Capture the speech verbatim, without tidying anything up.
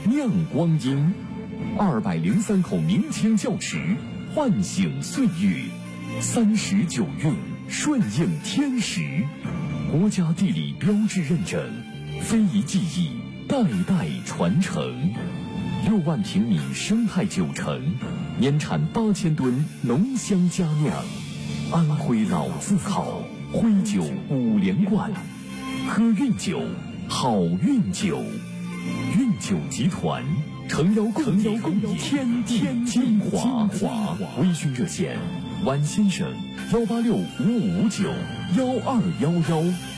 酿光阴，二百零三口明清窖池，唤醒岁月，三十九韵顺应天时，国家地理标志认证，非遗技艺代代传承。六万平米生态酒城，年产八千吨浓香佳酿，安徽老字号，徽酒五连冠，喝韵酒，好运酒。韵酒集团诚邀共你天地精华。微醺热线：晚先生幺八六五五五九幺二幺幺。